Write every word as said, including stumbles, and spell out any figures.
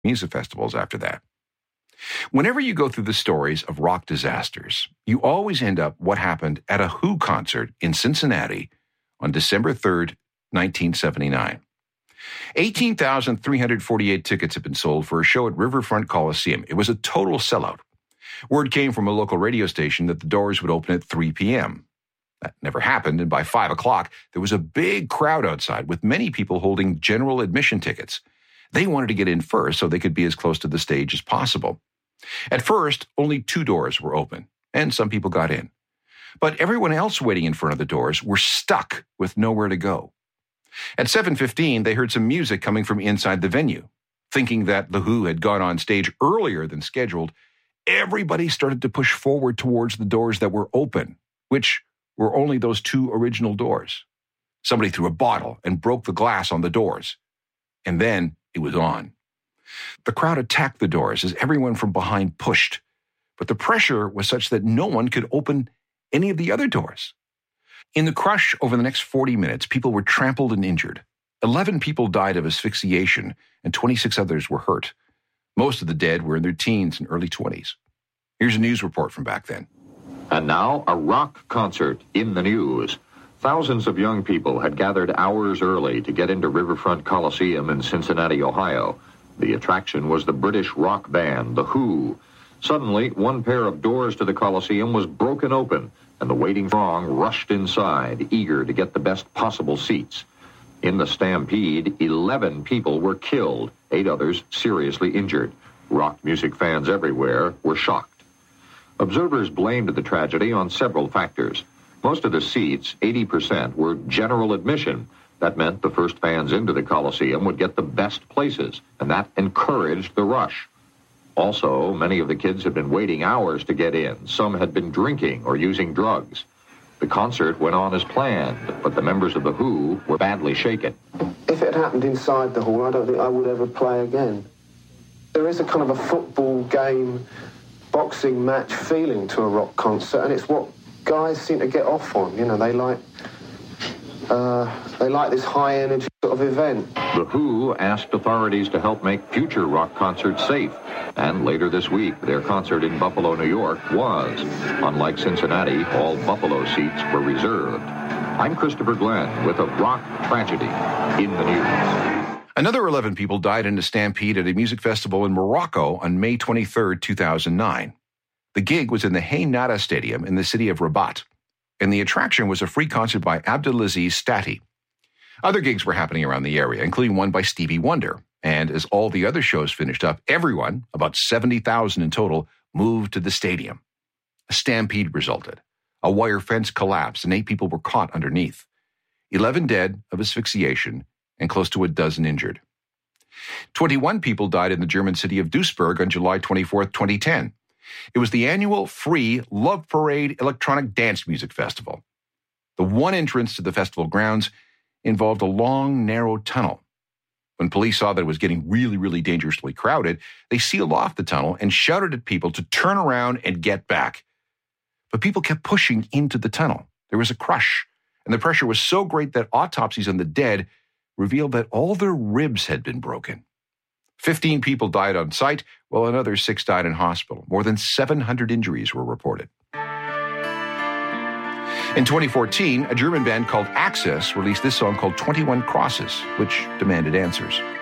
music festivals after that. Whenever you go through the stories of rock disasters, you always end up what happened at a Who concert in Cincinnati on December third, nineteen seventy-nine. eighteen thousand three hundred forty-eight tickets had been sold for a show at Riverfront Coliseum. It was a total sellout. Word came from a local radio station that the doors would open at three p.m. That never happened, and by five o'clock, there was a big crowd outside with many people holding general admission tickets. They wanted to get in first so they could be as close to the stage as possible. At first, only two doors were open, and some people got in. But everyone else waiting in front of the doors were stuck with nowhere to go. At seven fifteen, they heard some music coming from inside the venue. Thinking that The Who had gone on stage earlier than scheduled, everybody started to push forward towards the doors that were open, which were only those two original doors. Somebody threw a bottle and broke the glass on the doors. And then it was on. The crowd attacked the doors as everyone from behind pushed, but the pressure was such that no one could open any of the other doors. In the crush over the next forty minutes, people were trampled and injured. Eleven people died of asphyxiation, and twenty-six others were hurt. Most of the dead were in their teens and early twenties. Here's a news report from back then. And now, a rock concert in the news. Thousands of young people had gathered hours early to get into Riverfront Coliseum in Cincinnati, Ohio. The attraction was the British rock band, The Who. Suddenly, one pair of doors to the Coliseum was broken open, and the waiting throng rushed inside, eager to get the best possible seats. In the stampede, eleven people were killed, eight others seriously injured. Rock music fans everywhere were shocked. Observers blamed the tragedy on several factors. Most of the seats, eighty percent, were general admission. That meant the first fans into the Coliseum would get the best places, and that encouraged the rush. Also, many of the kids had been waiting hours to get in. Some had been drinking or using drugs. The concert went on as planned, but the members of The Who were badly shaken. If it had happened inside the hall, I don't think I would ever play again. There is a kind of a football game, boxing match feeling to a rock concert, and it's what guys seem to get off on. You know, they like uh, they like this high energy sort of event. The Who asked authorities to help make future rock concerts safe, and later this week, their concert in Buffalo, New York was. Unlike Cincinnati, all Buffalo seats were reserved. I'm Christopher Glenn with a rock tragedy in the news. Another eleven people died in a stampede at a music festival in Morocco on May twenty-third, two thousand nine. The gig was in the Hey Nada Stadium in the city of Rabat, and the attraction was a free concert by Abdelaziz Stati. Other gigs were happening around the area, including one by Stevie Wonder, and as all the other shows finished up, everyone, about seventy thousand in total, moved to the stadium. A stampede resulted. A wire fence collapsed, and eight people were caught underneath. Eleven dead of asphyxiation, and close to a dozen injured. twenty-one people died in the German city of Duisburg on July twenty-fourth, twenty ten. It was the annual free Love Parade electronic dance music festival. The one entrance to the festival grounds involved a long, narrow tunnel. When police saw that it was getting really, really dangerously crowded, they sealed off the tunnel and shouted at people to turn around and get back. But people kept pushing into the tunnel. There was a crush, and the pressure was so great that autopsies on the dead revealed that all their ribs had been broken. Fifteen people died on site, while another six died in hospital. More than seven hundred injuries were reported. In twenty fourteen, a German band called Axis released this song called twenty-one Crosses, which demanded answers.